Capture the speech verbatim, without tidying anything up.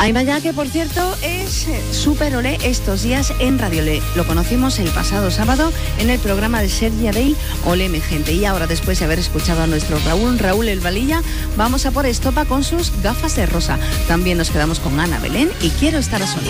Aymaya, que por cierto es súper olé estos días en Radio Olé. Lo conocimos el pasado sábado en el programa de Sergi Adell, Olé mi gente. Y ahora, después de haber escuchado a nuestro Raúl, Raúl el Valilla, vamos a por Estopa con sus gafas de rosa. También nos quedamos con Ana Belén y Quiero estar a solas.